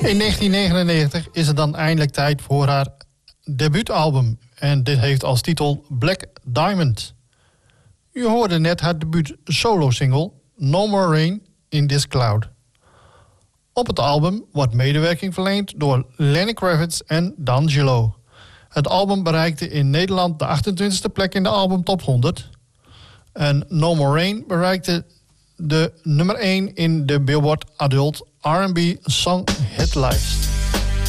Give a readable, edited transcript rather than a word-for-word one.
In 1999 is het dan eindelijk tijd voor haar debuutalbum. En dit heeft als titel Black Diamond. U hoorde net haar debuut solo-single No More Rain in This Cloud. Op het album wordt medewerking verleend door Lenny Kravitz en D'Angelo. Het album bereikte in Nederland de 28e plek in de album Top 100. En No More Rain bereikte de nummer 1 in de Billboard Adult R&B Song Hitlijst.